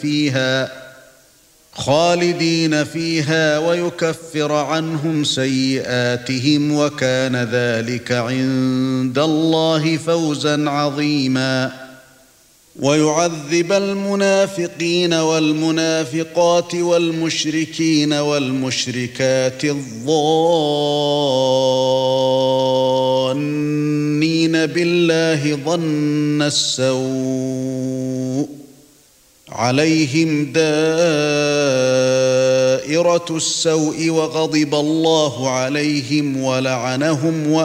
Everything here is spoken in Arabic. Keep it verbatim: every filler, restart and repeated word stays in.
فيها خالدين فيها ويكفر عنهم سيئاتهم وكان ذلك عند الله فوزا عظيما ويعذب المنافقين والمنافقات والمشركين والمشركات الظانين بالله ظن السوء عليهم دائرة السوء وغضب الله عليهم ولعنهم